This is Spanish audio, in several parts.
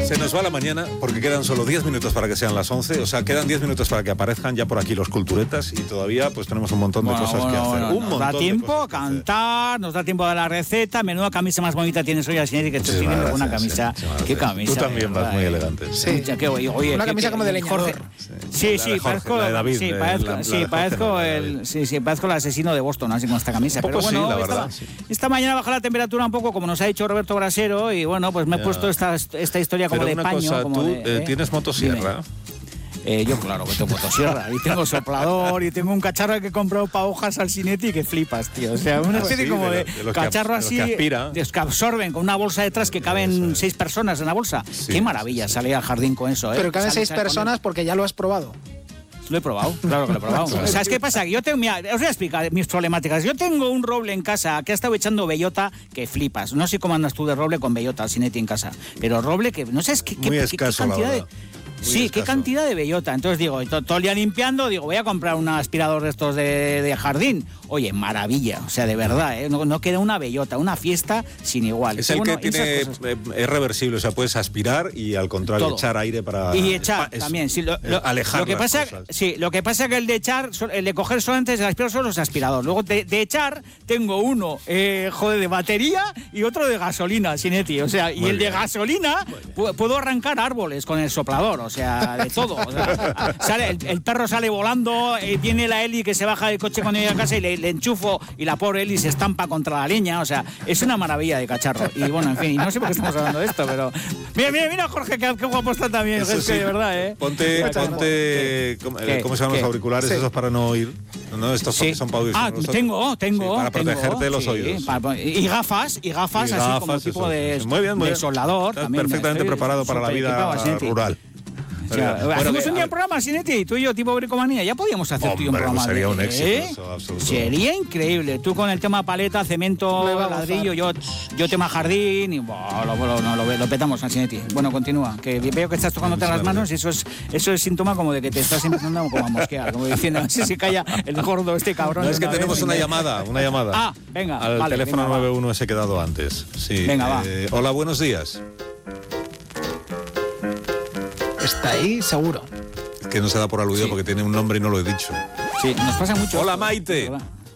Se nos va la mañana porque quedan solo 10 minutos para que sean las 11. O sea, quedan 10 minutos para que aparezcan ya por aquí los culturetas y todavía pues tenemos un montón de cosas que hacer. Nos da tiempo a cantar, nos da tiempo a dar la receta. Menuda camisa más bonita tienes hoy, Asinetti, que tú tienes una camisa. ¿Qué camisa? Tú también vas muy elegante. Sí. Oye, una camisa como de leñador. Sí, parezco el asesino de Boston, así con esta camisa. Pero bueno, sí, la verdad. Esta mañana baja la temperatura un poco, como nos ha dicho Roberto Brasero, y bueno, pues me he puesto esta historia como de paño. Cosa, como ¿tú tienes motosierra? Yo claro que tengo motosierra y tengo soplador y tengo un cacharro que he comprado para hojas al Cinetti que flipas, tío. O sea, una especie como de cacharro así que absorben con una bolsa detrás que caben 6 personas en la bolsa. Sí, qué maravilla salir al jardín con eso, ¿eh? Pero caben 6 personas porque ya lo has probado. Lo he probado, claro que lo he probado. ¿Sabes qué pasa? Yo tengo, mira, os voy a explicar mis problemáticas. Yo tengo un roble en casa que ha estado echando bellota que flipas. No sé cómo andas tú de roble con bellota, Cinetti en casa. Pero roble que no sabes qué cantidad de... Sí, qué cantidad de bellota. Entonces digo, todo el día limpiando, digo, voy a comprar un aspirador de estos de jardín. Oye, maravilla, o sea, de verdad, no queda una bellota, una fiesta sin igual. Es el que tiene, es reversible, o sea, puedes aspirar y al contrario todo. Echar aire para... Y echar también, sí, alejar lo que pasa, cosas. Sí, lo que pasa es que el de echar, el de coger solamente el aspirador son los aspiradores. Luego de echar tengo uno, de batería y otro de gasolina, Cinetti. O sea, y el de gasolina puedo arrancar árboles con el soplador, o sea, de todo. O sea, el perro sale volando, viene la Eli que se baja del coche cuando llega a casa y le enchufo y la pobre Eli se estampa contra la leña. O sea, es una maravilla de cachorro. Y bueno, en fin, y no sé por qué estamos hablando de esto, pero... Mira, Jorge, qué guapo está también. Es que de verdad, Ponte ¿cómo se llaman los auriculares? Sí. Esos para no oír. No, estos son para oír. Tengo. Para protegerte de los oídos. Y gafas, así como tipo de soldador. Perfectamente preparado para la vida rural. O sea, hacemos un día un programa, Cinetti, tú y yo, tipo bricomanía. Ya podíamos hacer tú y un programa. Sería un éxito, absoluto. Sería increíble. Tú con el tema paleta, cemento, ladrillo, yo tema jardín y lo petamos al Cinetti. Bueno, continúa. Que veo que estás tocándote las manos y eso es síntoma como de que te estás empezando como a mosquear, como diciendo, no sé si calla el gordo este cabrón. No, es que tenemos una llamada. Ah, venga. Al teléfono 91 se ha quedado antes. Sí. Venga, va. Hola, buenos días. Está ahí, seguro. Es que no se da por aludido porque tiene un nombre y no lo he dicho. Sí, nos pasa mucho. Hola, Maite.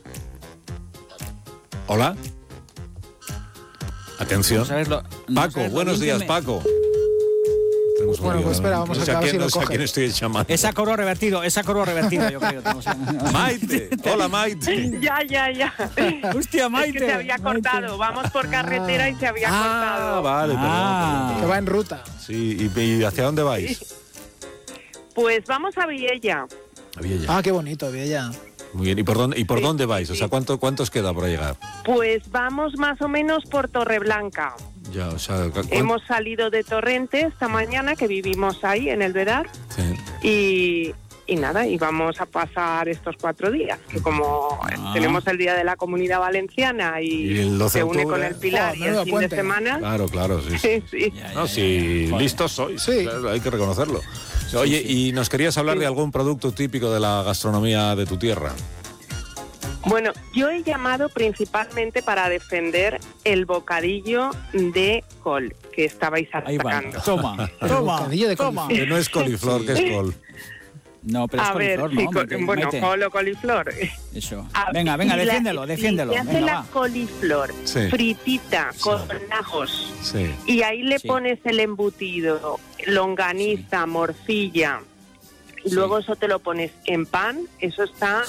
Hola. Atención. Paco, buenos días, Paco. Bueno, pues espera, vamos a ver si lo coge. ¿A quién estoy llamando? Esa coro revertido, yo creo. Maite, hola Maite. Ya. Hostia, Maite. Es que se había cortado, vamos por carretera y se había cortado. Vale, perdón. Que va en ruta. Sí, ¿y hacia dónde vais? Pues vamos a Viella. Qué bonito, Viella. Muy bien, ¿y por dónde vais? O sea, ¿cuánto os queda para llegar? Pues vamos más o menos por Torreblanca. Ya, o sea, hemos salido de Torrente esta mañana, que vivimos ahí en el Vedar. Sí. Y nada, y vamos a pasar estos 4 días, que como tenemos el Día de la Comunidad Valenciana y se une con el Pilar y el fin de semana. Claro, sí. Sí, listos sois, claro, hay que reconocerlo. Oye, ¿y nos querías hablar de algún producto típico de la gastronomía de tu tierra? Bueno, yo he llamado principalmente para defender el bocadillo de col que estabais atacando. Toma. Que no es coliflor, que es col. No, pero es coliflor, ¿no? Bueno, col o coliflor. Eso. Venga, defiéndelo. Se hace la coliflor fritita con ajos y ahí le pones el embutido, longaniza, morcilla, y luego eso te lo pones en pan, eso está...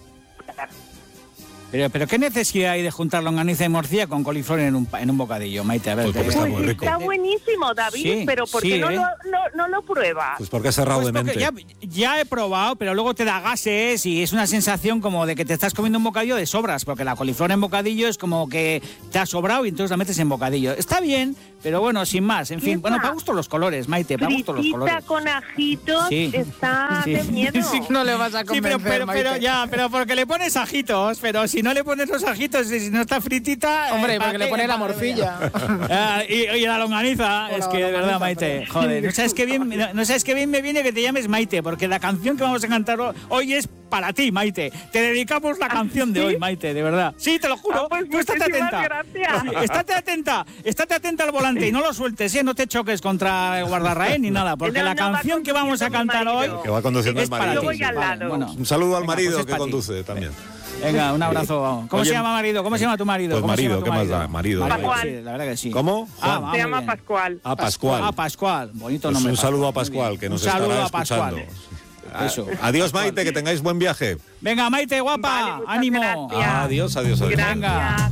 Pero ¿qué necesidad hay de juntar longaniza y morcilla con coliflor en un bocadillo, Maite? A ver, pues está muy rico. Está buenísimo, David, pero ¿por qué no lo pruebas? Pues porque has cerrado de mente. Ya he probado, pero luego te da gases y es una sensación como de que te estás comiendo un bocadillo de sobras, porque la coliflor en bocadillo es como que te ha sobrado y entonces la metes en bocadillo. Está bien, pero bueno, sin más. En fin, bueno, para gusto los colores, Maite, para gusto los colores. Fritita con ajitos está de miedo. No le vas a convencer, pero porque le pones ajitos, pero si no le pones los ajitos y si no está fritita... Hombre, porque le pones la morcilla. Y la longaniza. Es que de verdad, Maite, joder, ¿no sabes qué bien me viene que te llames Maite? Porque la canción que vamos a cantar hoy es para ti, Maite. Te dedicamos la canción de hoy, Maite, de verdad. Sí, te lo juro. Pues tú estate atenta. Gracias. Estate atenta al volante y no lo sueltes, no te choques contra el guardarraén ni nada, porque la canción que vamos a cantar hoy que va conduciendo es el marido. Yo voy al lado. Bueno, un saludo al marido pues que conduce también. Venga, un abrazo. ¿Cómo se llama marido? ¿Cómo se llama tu marido? Pues marido, ¿qué más da? Marido. Pascual. Sí, la verdad que sí. ¿Cómo? Se llama Pascual. Pascual. Pascual. Bonito Pues nombre. un saludo a Pascual. Pascual, que nos un saludo estará a Pascual. escuchando. Eso. Adiós, Maite, que tengáis buen viaje. Venga, Maite, guapa, Vale, muchas ánimo. gracias. Adiós. Venga.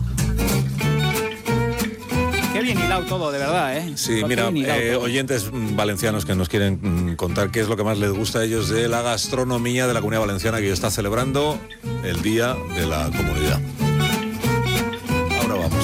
Qué bien hilado todo, de verdad, ¿eh? Sí, mira, oyentes valencianos que nos quieren contar qué es lo que más les gusta a ellos de la gastronomía de la Comunidad Valenciana, que está celebrando el Día de la Comunidad. Ahora vamos.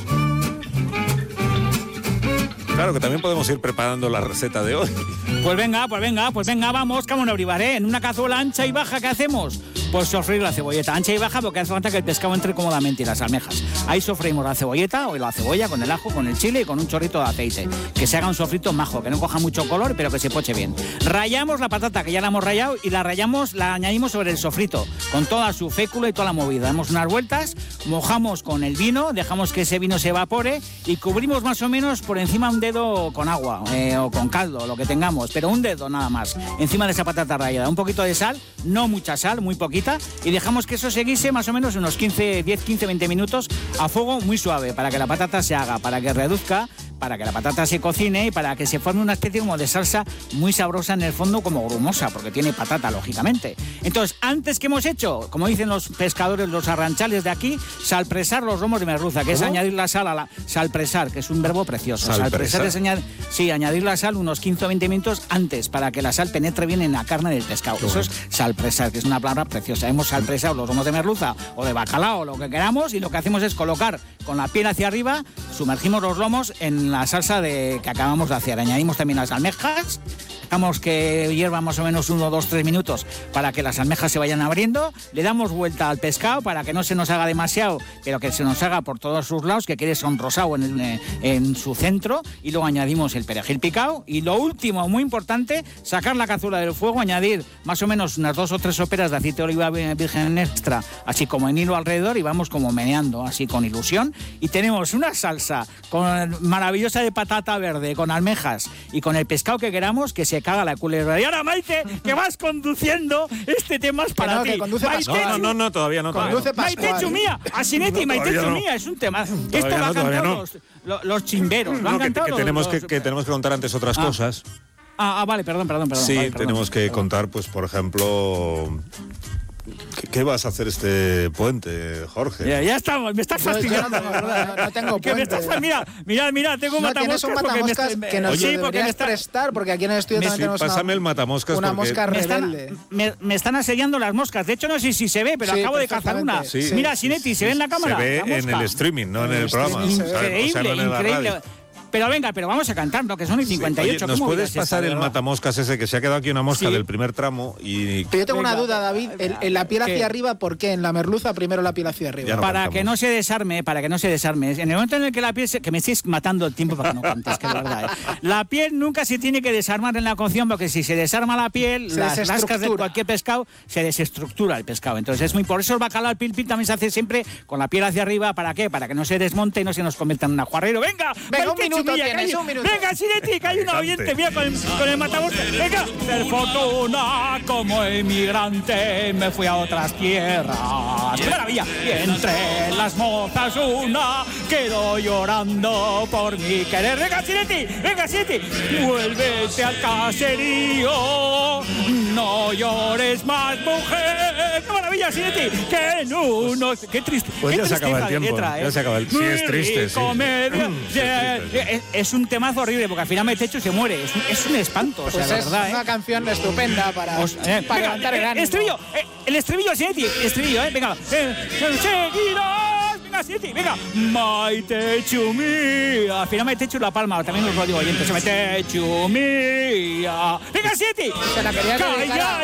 Claro que también podemos ir preparando la receta de hoy. Pues venga, vamos, como no brivaré. En una cazuela ancha y baja, ¿qué hacemos? Pues sofreír la cebolleta ancha y baja, porque hace falta que el pescado entre cómodamente y las almejas. Ahí sofreímos la cebolleta o la cebolla con el ajo, con el chile y con un chorrito de aceite. Que se haga un sofrito majo, que no coja mucho color, pero que se poche bien. Rayamos la patata, que ya la hemos rayado, y la añadimos sobre el sofrito, con toda su fécula y toda la movida. Damos unas vueltas, mojamos con el vino, dejamos que ese vino se evapore y cubrimos más o menos por encima un dedo con agua o con caldo, lo que tengamos, pero un dedo nada más, encima de esa patata rallada. Un poquito de sal, no mucha sal, muy poquita, y dejamos que eso se guise más o menos unos 10, 15, 20 minutos a fuego muy suave, para que la patata se haga, para que reduzca, para que la patata se cocine y para que se forme una especie como de salsa muy sabrosa en el fondo, como grumosa, porque tiene patata, lógicamente. Entonces, antes que hemos hecho, como dicen los pescadores, los arranchales de aquí, salpresar los lomos de merluza, que es añadir la sal a la... Salpresar, que es un verbo precioso. Salpresar es añadir la sal unos 15 o 20 minutos antes, para que la sal penetre bien en la carne del pescado. Eso es salpresar, que es una palabra preciosa. Hemos salpresado los lomos de merluza o de bacalao, lo que queramos, y lo que hacemos es colocar con la piel hacia arriba, sumergimos los lomos en la salsa que acabamos de hacer. Añadimos también las almejas, dejamos que hierva más o menos 1, 2, 3 minutos para que las almejas se vayan abriendo, le damos vuelta al pescado para que no se nos haga demasiado, pero que se nos haga por todos sus lados, que quede sonrosado en su centro, y luego añadimos el perejil picado, y lo último, muy importante, sacar la cazuela del fuego, añadir más o menos unas 2 o 3 soperas de aceite de oliva virgen extra, así como en hilo alrededor, y vamos como meneando así con ilusión, y tenemos una salsa maravillosa de patata verde, con almejas y con el pescado que queramos, que se caga la culebra. Y ahora, Maite, que vas conduciendo, este tema es para ti. No, todavía no. Conduce Pascual. Maite Chumía, Asinetti, Maite Chumía, es un tema. Esto lo han cantado los chimberos, lo han cantado tenemos que contar antes otras cosas. Vale, perdón. Sí, vale, tenemos que contar, pues, por ejemplo... ¿Qué vas a hacer este puente, Jorge? Ya estamos, me estás fastidiando. No tengo puente. Mira, tengo un matamoscas. Tienes un matamoscas que nos deberías prestar, porque aquí en el estudio también tenemos pásame el matamoscas, una mosca rebelde. Me están asediando las moscas. De hecho, no sé si se ve, pero acabo de cazar una. Sí. Mira, Sinetti, ¿se ve en la cámara? Se ve en el streaming, no en el programa. Increíble. Pero vamos a cantar, ¿no? Que son 58. Oye, ¿nos puedes pasar el matamoscas ese, que se ha quedado aquí una mosca del primer tramo? Pero yo tengo una duda, David. En la piel hacia arriba, ¿por qué? En la merluza primero la piel hacia arriba. Para que no se desarme. En el momento en el que la piel que me estéis matando el tiempo para que no cantes, que es verdad. La piel nunca se tiene que desarmar en la cocción, porque si se desarma la piel, las lascas de cualquier pescado, se desestructura el pescado. Entonces por eso el bacalao al pil también se hace siempre con la piel hacia arriba. ¿Para qué? Para que no se desmonte y no se nos convierta en un ajuarrero. Venga, un minuto tienes, un minuto. Venga, Sinetti, que hay un oyente, mira, con el matamoscas. Venga, de fortuna como emigrante me fui a otras tierras. ¡Qué maravilla! Y entre las mozas una quedó llorando por mi querer. Venga, Sinetti, vuélvete al caserío, no llores más, mujer. ¡Qué maravilla, Sinetti! Que en uno... ¡Qué triste! Pues ya se acaba el tiempo, ya se acaba el... Sí, es triste, sí. Es un temazo horrible, porque al final Maite se muere. Es un espanto, pues o sea, es verdad, una canción estupenda para levantar el ánimo. El estribillo, Sinetti, venga. Seguirás, venga, Sinetti, venga. Maite Chumía. Al final Maite la palma, también os lo digo oyentes. Maite Chumía. Venga, Sinetti. Se la quería dedicar.